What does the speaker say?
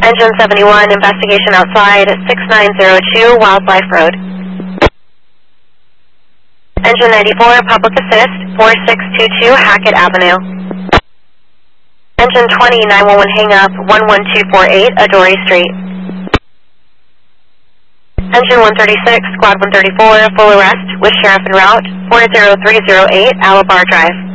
Engine 71, investigation outside 6902 Wildlife Road. Engine 94, public assist 4622 Hackett Avenue. Engine 20, 911 hang up 11248 Adoree Street. Engine 136, squad 134, full arrest with sheriff en route 40308 Alabar Drive.